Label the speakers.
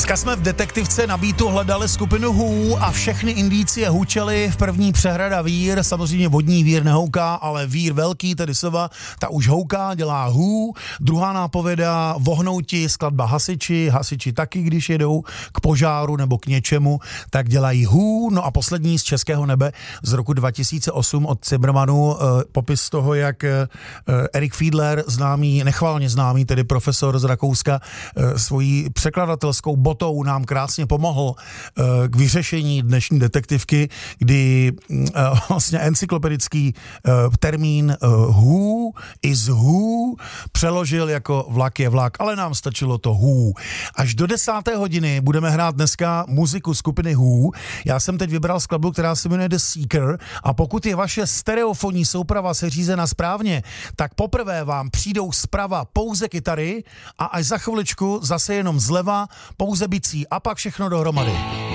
Speaker 1: Dneska jsme v detektivce na beatu hledali skupinu Who a všechny indicie hučely. V první přehrada vír, samozřejmě vodní vír nehouká, ale vír velký, tedy sova, ta už houká, dělá Who. Druhá nápověda, vohnouti, skladba hasiči taky, když jedou k požáru nebo k něčemu, tak dělají Who. No a poslední z Českého nebe z roku 2008 od Zimmermanu, popis toho, jak Erik Fiedler, nechvalně známý, tedy profesor z Rakouska, svojí překladatelskou botou nám krásně pomohl k vyřešení dnešní detektivky, kdy vlastně encyklopedický termín who is who přeložil jako vlak je vlak, ale nám stačilo to who. Až do 10. hodiny budeme hrát dneska muziku skupiny Who. Já jsem teď vybral skladbu, která se jmenuje The Seeker, a pokud je vaše stereofonní souprava seřízena správně, tak poprvé vám přijdou zprava pouze kytary a až za chviličku zase jenom zleva pouze bicí a pak všechno dohromady.